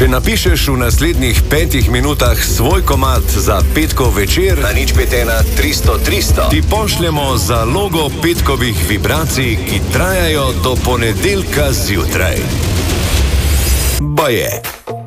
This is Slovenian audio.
Če napišeš v naslednjih 5 minutah svoj komad za petkov večer na 051 300 300, ti pošljemo zalogo petkovih vibracij, ki trajajo do ponedeljka zjutraj. Baje.